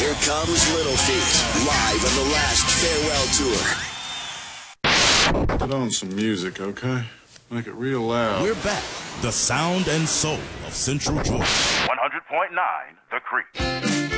Here comes Little Feat, live on the last farewell tour. Put on some music, okay? Make it real loud. We're back. The sound and soul of Central Georgia. 100.9 The Creek.